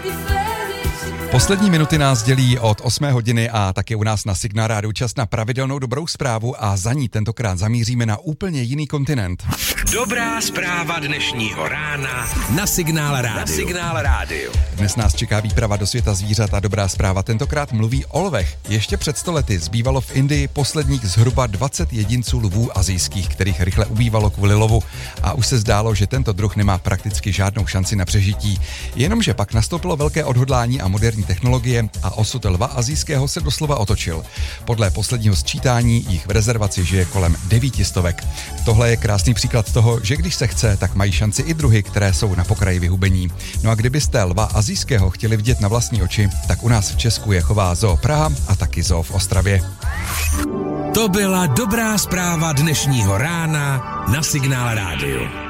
Poslední minuty nás dělí od 8 hodiny a taky u nás na Signál Rádiu čas na pravidelnou dobrou zprávu a za ní tentokrát zamíříme na úplně jiný kontinent. Dobrá zpráva dnešního rána na Signál Rádiu. Dnes nás čeká výprava do světa zvířat a dobrá zpráva tentokrát mluví o lvech. Ještě před 100 lety zbývalo v Indii posledních zhruba 20 jedinců lvů asijských, kterých rychle ubývalo kvůli lovu a už se zdálo, že tento druh nemá prakticky žádnou šanci na přežití. Jenomže pak nastoupilo velké odhodlání a moderní technologie a osud lva asijského se doslova otočil. Podle posledního sčítání jich v rezervaci žije kolem 900. Tohle je krásný příklad toho, že když se chce, tak mají šanci i druhy, které jsou na pokraji vyhubení. No a kdybyste lva asijského chtěli vidět na vlastní oči, tak u nás v Česku je chová Zoo Praha a taky Zoo v Ostravě. To byla dobrá zpráva dnešního rána na Signál Rádiu.